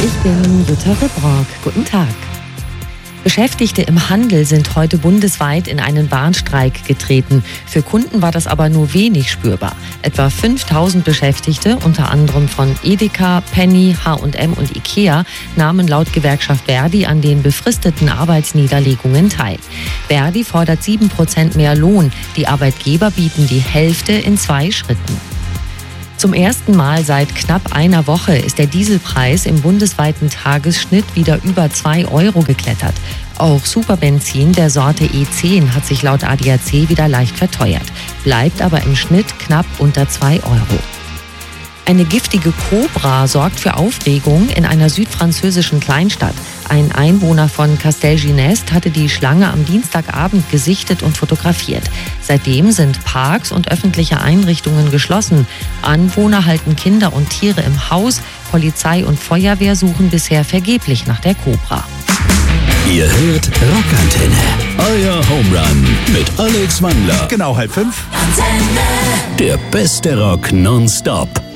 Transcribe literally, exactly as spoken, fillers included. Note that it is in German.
Ich bin Jutta Rebrock. Guten Tag. Beschäftigte im Handel sind heute bundesweit in einen Warnstreik getreten. Für Kunden war das aber nur wenig spürbar. Etwa fünftausend Beschäftigte, unter anderem von Edeka, Penny, H und M und Ikea, nahmen laut Gewerkschaft Verdi an den befristeten Arbeitsniederlegungen teil. Verdi fordert sieben Prozent mehr Lohn. Die Arbeitgeber bieten die Hälfte in zwei Schritten. Zum ersten Mal seit knapp einer Woche ist der Dieselpreis im bundesweiten Tagesschnitt wieder über zwei Euro geklettert. Auch Superbenzin der Sorte E zehn hat sich laut A D A C wieder leicht verteuert, bleibt aber im Schnitt knapp unter zwei Euro. Eine giftige Kobra sorgt für Aufregung in einer südfranzösischen Kleinstadt. Ein Einwohner von Castelginest hatte die Schlange am Dienstagabend gesichtet und fotografiert. Seitdem sind Parks und öffentliche Einrichtungen geschlossen. Anwohner halten Kinder und Tiere im Haus. Polizei und Feuerwehr suchen bisher vergeblich nach der Kobra. Ihr hört Rockantenne, euer Home Run mit Alex Wangler. Genau halb fünf. Der beste Rock nonstop.